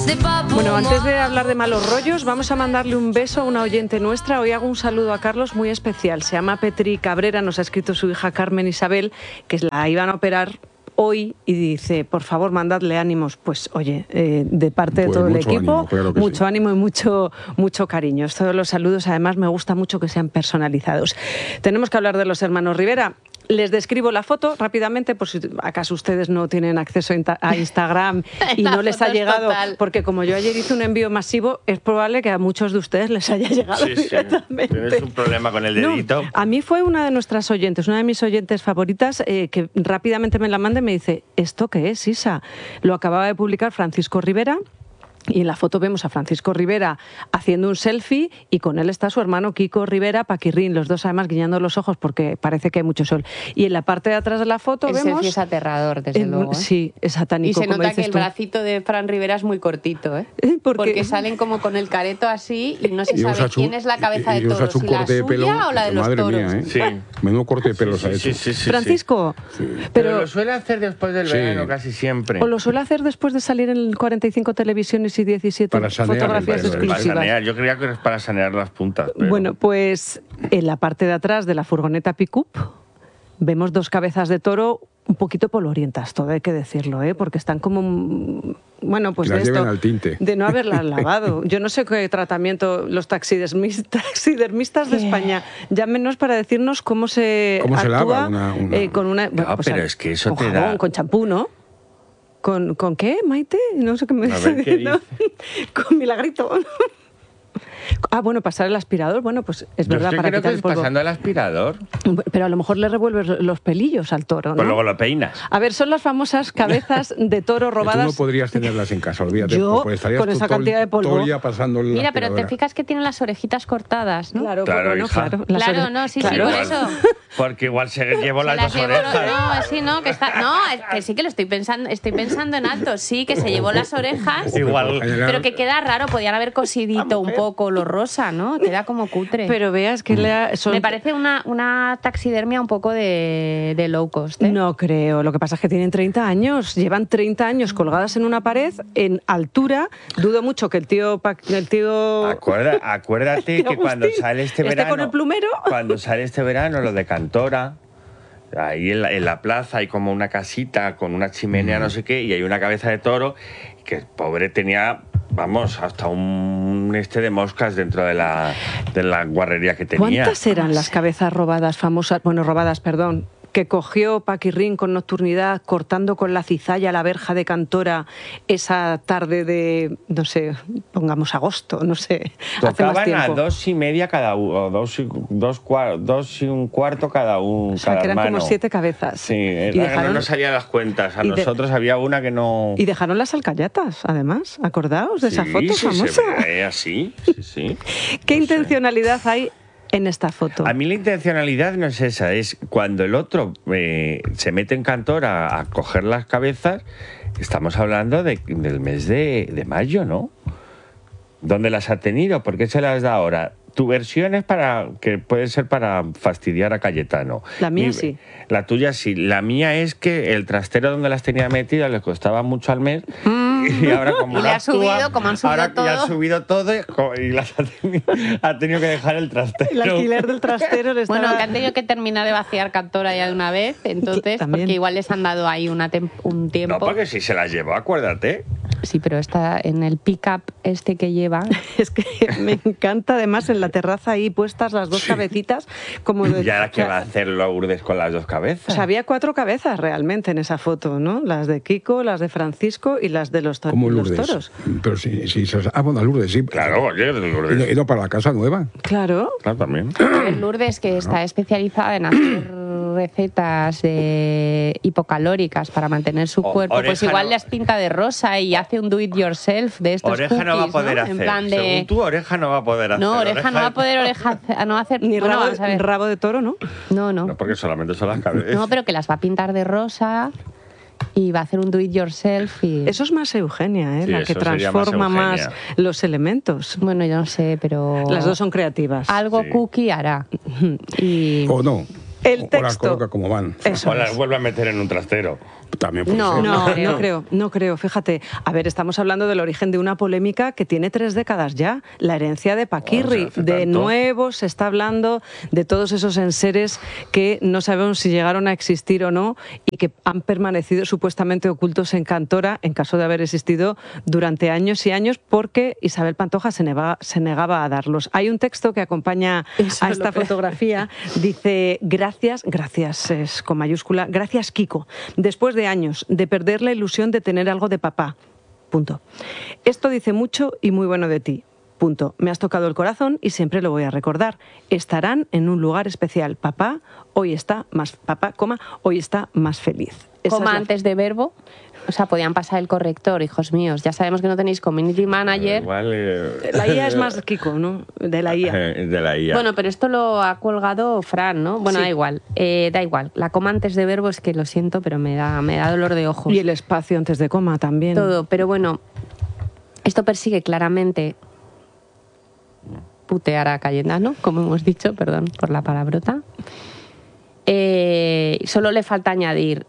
Bueno, antes de hablar de malos rollos, vamos a mandarle un beso a una oyente nuestra. Hoy hago un saludo a Carlos muy especial. Se llama Petri Cabrera, nos ha escrito su hija Carmen Isabel, que la iban a operar hoy y dice, por favor, mandadle ánimos. Pues oye, de parte de todo el equipo, ánimo, claro que mucho sí. ánimo y mucho cariño. Todos los saludos, además, me gusta mucho que sean personalizados. Tenemos que hablar de los hermanos Rivera. Les describo la foto rápidamente, por si acaso ustedes no tienen acceso a Instagram y no les ha llegado, total. Porque como yo ayer hice un envío masivo, es probable que a muchos de ustedes les haya llegado directamente. Tienes un problema con el dedito. No, a mí fue una de nuestras oyentes, una de mis oyentes favoritas, que rápidamente me la manda y me dice, ¿esto qué es, Isa? Lo acababa de publicar Francisco Rivera. Y en la foto vemos a Francisco Rivera haciendo un selfie y con él está su hermano Kiko Rivera, Paquirrín, los dos además guiñando los ojos porque parece que hay mucho sol. Y en la parte de atrás de la foto el vemos... selfie es aterrador, desde luego. Sí, es satánico. Y se nota que el tú. bracito de Fran Rivera es muy cortito, ¿eh? Porque salen como con el careto así y no se sabe quién es la cabeza de toros, si la suya o la de los toros. Mía, ¿eh? Sí. Menudo corte de pelos ha hecho. Francisco, pero lo suele hacer después del verano casi siempre. O lo suele hacer después de salir en 45 televisiones y 17 para sanear, fotografías exclusivas. Para sanear. Yo creía que era para sanear las puntas. Pero... Bueno, pues en la parte de atrás de la furgoneta pick-up vemos dos cabezas de toro un poquito polvorientas, todo hay que decirlo, ¿eh? Porque están como... Bueno, pues las de esto, al tinte. De no haberlas lavado. Yo no sé qué tratamiento los taxidermistas de España, llámenos para decirnos cómo se actúa se lava con una... Bueno, pues pero es que eso con te jabón, da... con champú, ¿no? ¿Con qué, Maite? No sé qué me está diciendo. Con Milagrito. Ah, bueno, pasar el aspirador, bueno, pues es verdad, para creo quitar que el polvo. pasando el aspirador. Pero a lo mejor le revuelves los pelillos al toro, ¿no? Pues luego lo peinas. A ver, son las famosas cabezas de toro robadas. Tú no podrías tenerlas en casa, olvídate. Yo, pues estarías con esa cantidad de polvo. todo el día pasando el Mira, pero te fijas que tienen las orejitas cortadas, ¿no? Claro, claro, bueno, hija. claro. No, sí, claro. sí, por eso. Porque igual se llevó las dos llevó, orejas. No, sí, no, que está... No, que sí que lo estoy pensando en alto, sí, que se llevó las orejas. Igual. Pero que queda raro, podían haber cosidito un poco lo rosa, ¿no? Queda como cutre. Pero veas que Me parece una taxidermia un poco de low cost, ¿eh? No creo. Lo que pasa es que tienen 30 años. Llevan 30 años colgadas en una pared, en altura. Dudo mucho que el tío... Acuérdate que cuando sale este verano... con el plumero. Cuando sale este verano, lo de Cantora... Ahí en la plaza hay como una casita con una chimenea, no sé qué, y hay una cabeza de toro que el pobre tenía, vamos, hasta un de moscas dentro de la guarrería que tenía. ¿Cuántas eran las cabezas robadas, que cogió Paquirrín con nocturnidad, cortando con la cizalla la verja de Cantora esa tarde de, no sé, pongamos agosto, no sé, hace más Tocaban tiempo? a 2,5 cada uno, 2,25 cada uno. O sea, que eran hermano. como 7 cabezas. Sí, dejaron, no nos salían las cuentas. A nosotros había una que no... Y dejaron las alcayatas, además. ¿Acordaos de esa foto famosa? Se ve así, sí. ¿Qué intencionalidad hay en esta foto? A mí la intencionalidad no es esa, es cuando el otro se mete en Cantora a coger las cabezas, estamos hablando del mes de mayo, ¿no? ¿Dónde las ha tenido? ¿Por qué se las da ahora? Tu versión es que puede ser para fastidiar a Cayetano. La mía sí. La tuya sí. La mía es que el trastero donde las tenía metidas le costaba mucho al mes. Y ahora como y le ha subido, como han subido ahora todo. Ya ha subido todo y las ha tenido que dejar el trastero. El alquiler del trastero le estaba... Bueno, que han tenido que terminar de vaciar Cantora ya de una vez, entonces, También. porque igual les han dado ahí un tiempo. No, porque si se las llevó, acuérdate. Sí, pero está en el pick-up este que lleva. Es que me encanta, además, en la terraza ahí puestas las dos cabecitas. Como de, ¿Y ahora qué va a hacer Lourdes con las dos cabezas? O sea, había 4 cabezas realmente en esa foto, ¿no? Las de Kiko, las de Francisco y las de los toros. Como Lourdes. Pero sí, bueno, Lourdes, sí. Claro, oye, Lourdes. He ido para la casa nueva. Claro. Claro, también. El Lourdes, que está especializada en hacer recetas hipocalóricas para mantener su cuerpo, pues igual las pinta de rosa y hace un do it yourself de estos Oreja no va a cookies, poder ¿no? hacer. En plan de... Según tú, Oreja no va a poder hacer. No, Oreja no va a poder hacer... Ni bueno, rabo, vamos a ver. rabo de toro, ¿no? No. No, porque solamente son las cabezas. No, pero que las va a pintar de rosa y va a hacer un do it yourself y... Eso es más Eugenia, ¿eh? Sí, la que eso sería transforma más más los elementos. Bueno, yo no sé, pero... Las dos son creativas. Algo Sí. cookie hará. Y... O no. El O las texto. coloca como van. Eso O las es. vuelve a meter en un trastero. También puede No, ser. No creo. Fíjate, a ver, estamos hablando del origen de una polémica que tiene 3 décadas ya, la herencia de Paquirri. hace De tanto. nuevo se está hablando de todos esos enseres que no sabemos si llegaron a existir o no y que han permanecido supuestamente ocultos en Cantora, en caso de haber existido durante años y años, porque Isabel Pantoja se negaba a darlos. Hay un texto que acompaña Eso a lo esta creo. fotografía, dice, gracias es con mayúscula, gracias Kiko, después de años de perder la ilusión de tener algo de papá. Punto. Esto dice mucho y muy bueno de ti. Punto. Me has tocado el corazón y siempre lo voy a recordar. Estarán en un lugar especial. Papá, hoy está más feliz. Esa Coma es la- antes de verbo. O sea, podían pasar el corrector, hijos míos. Ya sabemos que no tenéis community manager. Igual, La IA es más Kiko, ¿no? De la IA. de la IA. Bueno, pero esto lo ha colgado Fran, ¿no? Bueno, Sí. da igual. Da igual. La coma antes de verbo es que lo siento, pero me da dolor de ojos. Y el espacio antes de coma también. Todo. Pero bueno, esto persigue claramente putear a Cayetano, como hemos dicho, perdón por la palabrota. Solo le falta añadir...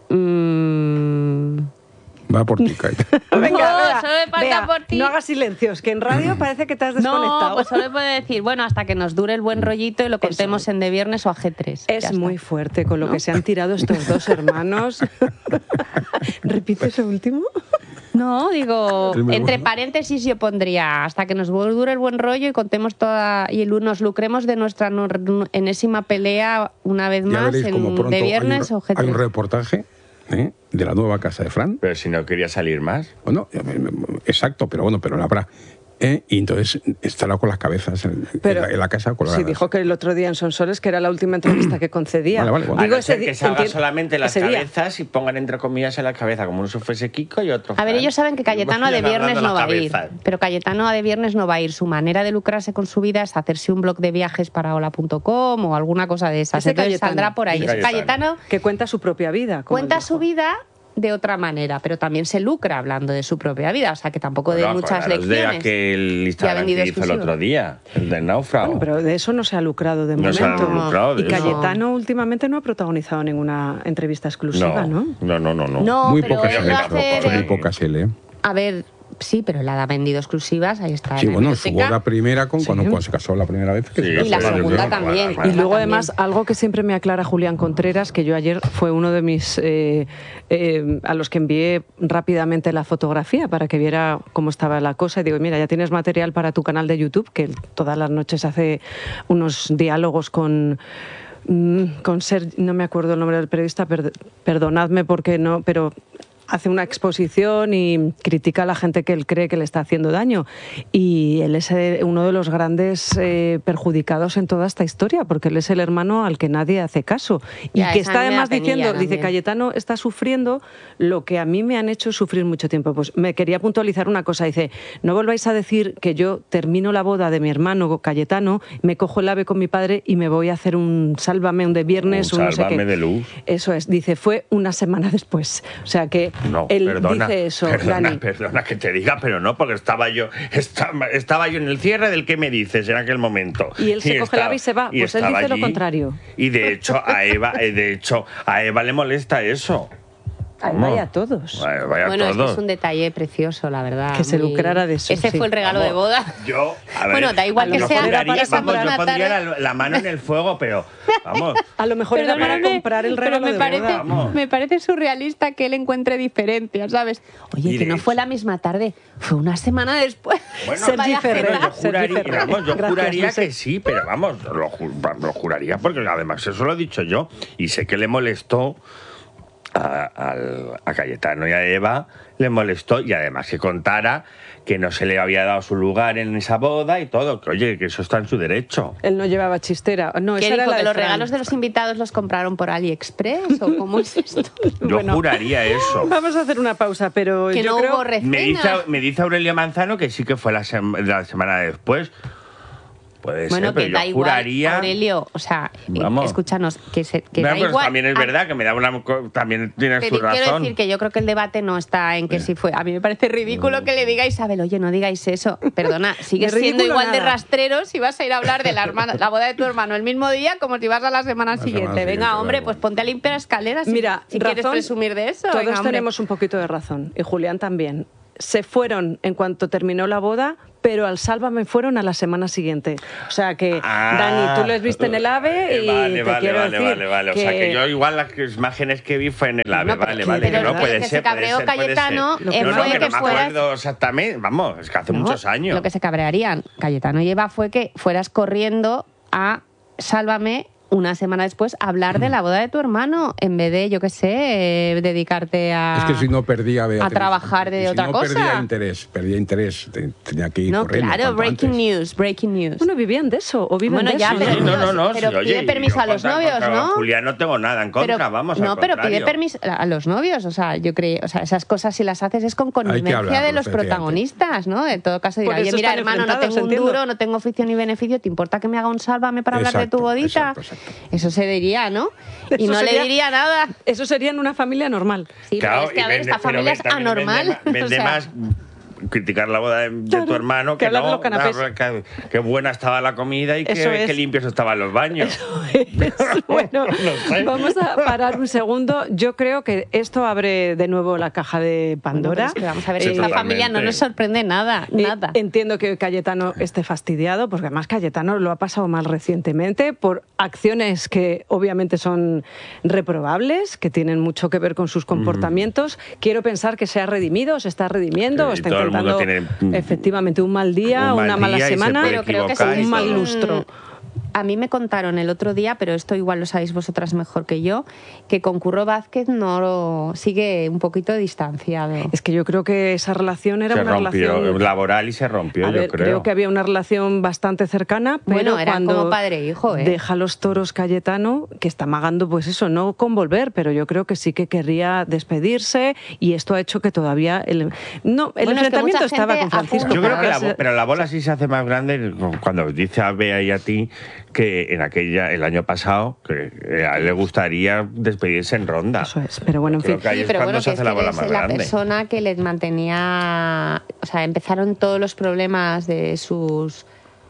Va por ti, Kai. Venga, No, Bea, solo me falta Bea, por ti. no hagas silencios, que en radio parece que te has desconectado. No, pues solo puede decir, bueno, hasta que nos dure el buen rollito y lo contemos en De Viernes o a G3. Ya Es está. muy fuerte con lo que se han tirado estos dos hermanos. ¿Repite ese último? No, digo, Es muy entre bueno. paréntesis yo pondría hasta que nos dure el buen rollo y contemos toda y nos lucremos de nuestra enésima pelea una vez Ya más veréis como en pronto De Viernes hay o un, hay un G3. reportaje de la nueva casa de Fran. Pero si no quería salir más. Bueno, exacto, pero bueno, pero la habrá. Y entonces estará con las cabezas en la casa colgadas. Sí, dijo que el otro día en Sonsoles que era la última entrevista que concedía. Vale, vale, bueno. A no ese ser que di- salga enti- solamente las ese día. cabezas y pongan entre comillas en la cabeza, como uno si fuese Kiko y otro A ver, Fran. ellos saben que Cayetano a De Vayan Viernes agarrando no va las a ir, cabezas. pero Cayetano a De Viernes no va a ir. Su manera de lucrarse con su vida es hacerse un blog de viajes para hola.com o alguna cosa de esas. Ese Entonces Cayetano. saldrá por ahí. Ese Ese Cayetano. Cayetano Que cuenta su propia vida. como cuenta él su dijo. vida de otra manera, pero también se lucra hablando de su propia vida, o sea que tampoco de Bueno, muchas acordaros de lecciones. aquel Instagram vendido que hizo el exclusivo. otro día, el del náufrago. Bueno, pero de eso no se ha lucrado de No se ha momento. lucrado de y eso. Cayetano últimamente no ha protagonizado ninguna entrevista exclusiva, ¿no? No. No, Muy pero pocas él se lo lee, hace muy de- pocas se lee. A ver, sí, pero la ha vendido exclusivas, ahí está. Sí, en la bueno, su biblioteca. boda primera cuando se casó la primera vez. Que Sí, se y casó la varios segunda días. también. Y Bueno, luego, también. además, algo que siempre me aclara Julián Contreras, que yo ayer fue uno de mis a los que envié rápidamente la fotografía para que viera cómo estaba la cosa. Y digo, mira, ya tienes material para tu canal de YouTube, que todas las noches hace unos diálogos con no me acuerdo el nombre del periodista, perdonadme porque no, pero hace una exposición y critica a la gente que él cree que le está haciendo daño. Y él es uno de los grandes perjudicados en toda esta historia, porque él es el hermano al que nadie hace caso. Y Ya, que esa está a mí me da además diciendo, penilla dice, también. Cayetano está sufriendo lo que a mí me han hecho sufrir mucho tiempo. Pues me quería puntualizar una cosa. Dice, no volváis a decir que yo termino la boda de mi hermano Cayetano, me cojo el ave con mi padre y me voy a hacer un sálvame, un de viernes, Un un no sé sálvame qué. de luz. Eso es. Dice, fue una semana después. O sea que No, él perdona, dice eso, perdona, Dani. perdona que te diga, pero no, porque estaba yo en el cierre del ¿qué me dices? En aquel momento. Y él se coge el ave y se va. Pues él estaba dice lo allí. contrario. Y de hecho a Eva le molesta eso. Ay, Vamos. vaya todos. Vaya Bueno, es que todos. es un detalle precioso, la verdad. Que se muy- lucrara de eso, Ese sí. fue el regalo Vamos, de boda. Yo, a ver, Bueno, da igual a que lo sea. mejor era para esa vamos, yo una pondría tarde. la mano en el fuego, pero vamos. A lo mejor era para Perdóname, comprar el pero regalo me de parece, boda. Vamos. me parece surrealista que él encuentre diferencias, ¿sabes? Oye, Y que de no fue hecho- la misma tarde, fue una semana después. Bueno, Sergi Vaya Ferrer. Bueno, jeta. yo juraría, Sergi Ferrer. vamos, yo Gracias, juraría no sé. que sí, pero vamos, lo juraría porque además eso lo he dicho yo y sé que le molestó a Cayetano y a Eva, le molestó y además que contara que no se le había dado su lugar en esa boda y todo, que oye, que eso está en su derecho. Él no llevaba chistera. No, ¿Qué esa era dijo? la ¿Que de los Fran. regalos de los invitados los compraron por AliExpress o cómo es esto? Yo Bueno. juraría eso. Vamos a hacer una pausa, pero Que yo no creo... hubo recena. Me dice Aurelia Manzano que sí que fue la semana después. Puede bueno, ser, pero que da yo igual, juraría... Aurelio, o sea, escúchanos, que Bueno, da pues igual. también es verdad que me da también tienes Pero su razón. quiero decir que yo creo que el debate no está en que si fue... A mí me parece ridículo que le diga a Isabel, oye, no digáis eso. Perdona, sigues siendo igual de rastrero si vas a ir a hablar de la boda de tu hermano el mismo día como si vas a la semana siguiente. Venga, hombre, pues ponte a limpiar escaleras si quieres presumir de eso. Todos Venga, tenemos un poquito de razón, y Julián también. Se fueron en cuanto terminó la boda, pero al Sálvame fueron a la semana siguiente. O sea que, Dani, tú les viste en el AVE y Vale. O sea que yo igual las imágenes que vi fue en el AVE, vale. Pero no puede que ser. se cabreó Cayetano fue que no me acuerdo exactamente. Vamos, es que hace muchos años. Lo que se cabrearían Cayetano y Eva fue que fueras corriendo a Sálvame una semana después hablar de la boda de tu hermano en vez de, yo qué sé, dedicarte a... Es que si no perdía, Beatriz, a trabajar de otra cosa. Perdía interés, tenía que ir corriendo. Claro, breaking news. Bueno, vivían de eso, o viven de ya, eso. Pero, pero oye, pide permiso a los novios, ¿no? Julián, no tengo nada en contra, vamos, no, pero pide permiso a los novios, o sea, yo creo, o sea, esas cosas si las haces es con connivencia de los protagonistas, ¿no? En todo caso dirá, oye, mira, hermano, no tengo un duro, no tengo oficio ni beneficio, ¿te importa que me haga un sálvame para hablar de tu bodita? Exacto. Eso se diría, ¿no? Y Eso no sería, le diría nada. Eso sería en una familia normal. Sí, claro, pero es que, a ver, esta familia es anormal. Vende más criticar la boda de tu hermano que hablar de no, los canapés. qué buena estaba la comida y qué limpios estaban los baños. Bueno, vamos a parar un segundo. Yo creo que esto abre de nuevo la caja de Pandora. Es que vamos a ver, esta familia no nos sorprende nada. Entiendo que Cayetano esté fastidiado, porque además Cayetano lo ha pasado mal recientemente por acciones que obviamente son reprobables, que tienen mucho que ver con sus comportamientos. Quiero pensar que se ha redimido, se está redimiendo, o está intentando efectivamente un mal día, una mala semana, pero creo que es un mal lustro. A mí me contaron el otro día, pero esto igual lo sabéis vosotras mejor que yo, que con Curro Vázquez no sigue un poquito distanciado. Es que yo creo que esa relación era una relación laboral y se rompió, yo creo. Creo que había una relación bastante cercana, pero bueno, era cuando como padre e hijo, deja los toros Cayetano, que está amagando pues eso, no con volver, pero yo creo que sí que querría despedirse, y esto ha hecho que todavía el enfrentamiento estaba con Francisco. Yo creo que pero la bola sí se hace más grande cuando dice a Bea y a ti que el año pasado, que a él le gustaría despedirse en ronda. Eso es, pero bueno, en fin. Que ahí es cuando se hace la bola más grande. La persona que les mantenía, o sea, empezaron todos los problemas de sus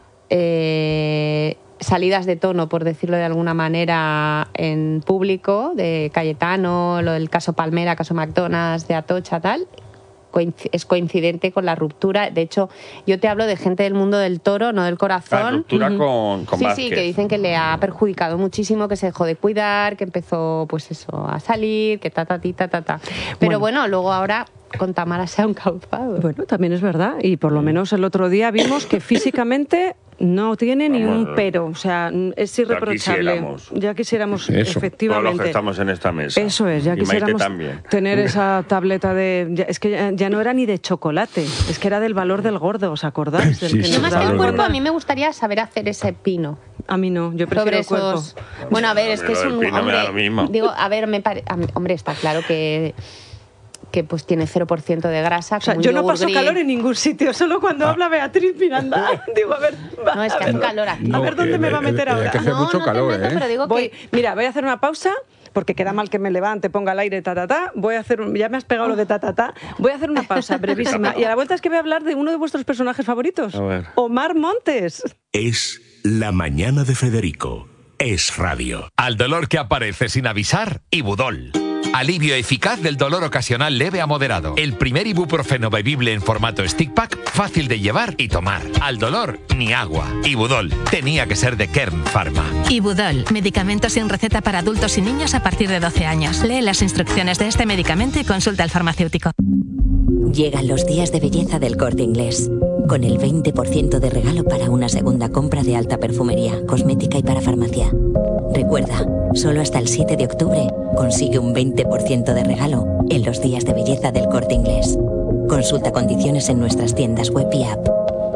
salidas de tono, por decirlo de alguna manera, en público, de Cayetano, lo del caso Palmera, caso McDonald's, de Atocha, tal. Es coincidente con la ruptura. De hecho, yo te hablo de gente del mundo del toro, no del corazón. La ruptura con Vázquez. Sí, que dicen que le ha perjudicado muchísimo, que se dejó de cuidar, que empezó pues eso a salir, que ta. Pero bueno, luego ahora con Tamara se ha encauzado. Bueno, también es verdad. Y por lo menos el otro día vimos que físicamente no tiene ni un pero. O sea, es irreprochable. Ya quisiéramos eso. efectivamente. Todos los que estamos en esta mesa. Eso es, ya quisiéramos tener esa tableta de... Es que ya no era ni de chocolate, es que era del valor del gordo, ¿os acordáis? No más que el cuerpo, a mí me gustaría saber hacer ese pino. A mí no, yo prefiero el cuerpo. Bueno, a ver, es que es un hombre... Digo, a ver, hombre, está claro que pues tiene 0% de grasa. O sea, yo no paso calor en ningún sitio, solo cuando habla Beatriz Miranda. Digo, a ver... No, es que hace calor aquí. A ver dónde me va a meter ahora. Que hace mucho calor, pero digo Mira, voy a hacer una pausa, porque queda mal que me levante, ponga al aire, voy a hacer ya me has pegado lo de voy a hacer una pausa brevísima. Y a la vuelta es que voy a hablar de uno de vuestros personajes favoritos, Omar Montes. Es La Mañana de Federico. Es radio. Al dolor que aparece sin avisar, Ibudol. Alivio eficaz del dolor ocasional leve a moderado. El primer ibuprofeno bebible en formato stick pack, fácil de llevar y tomar. Al dolor, ni agua. Ibudol. Tenía que ser de Kern Pharma. Ibudol. Medicamento sin receta para adultos y niños a partir de 12 años. Lee las instrucciones de este medicamento y consulta al farmacéutico. Llegan los días de belleza del Corte Inglés. Con el 20% de regalo para una segunda compra de alta perfumería, cosmética y para farmacia. Recuerda, solo hasta el 7 de octubre consigue un 20% de regalo en los días de belleza del Corte Inglés. Consulta condiciones en nuestras tiendas web y app.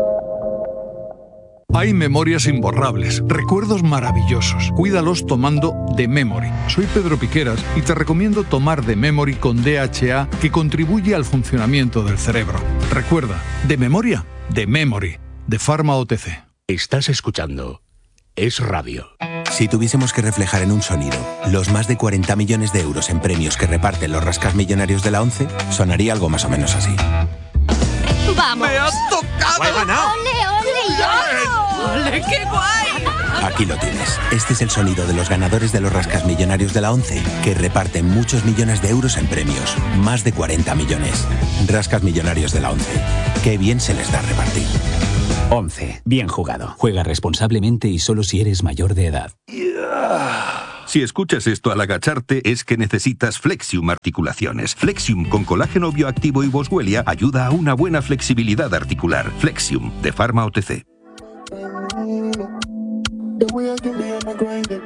Hay memorias imborrables, recuerdos maravillosos. Cuídalos tomando The Memory. Soy Pedro Piqueras y te recomiendo tomar The Memory con DHA, que contribuye al funcionamiento del cerebro. Recuerda, de memoria, The Memory, de Pharma OTC. Estás escuchando Es Radio. Si tuviésemos que reflejar en un sonido los más de 40 millones de euros en premios que reparten los rascasmillonarios de la ONCE, sonaría algo más o menos así. ¡Vamos! ¡Me has tocado! ¡He ganado! ¡Ole, ole, yo! ¡Ole, qué guay! Aquí lo tienes. Este es el sonido de los ganadores de los rascasmillonarios de la ONCE, que reparten muchos millones de euros en premios. Más de 40 millones. Rascasmillonarios de la ONCE. Qué bien se les da repartir. 11. Bien jugado. Juega responsablemente y solo si eres mayor de edad. Si escuchas esto al agacharte es que necesitas Flexium Articulaciones. Flexium con colágeno bioactivo y boswellia ayuda a una buena flexibilidad articular. Flexium, de Pharma OTC.